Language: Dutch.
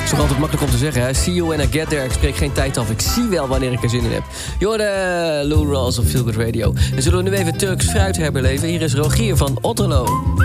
is toch altijd makkelijk om te zeggen, hè? See you when I get there. Ik spreek geen tijd af. Ik zie wel wanneer ik er zin in heb. Jorde, Lou Rawls op Feel Good Radio. En zullen we nu even Turks fruit herbeleven? Hier is Rogier van Otterlo.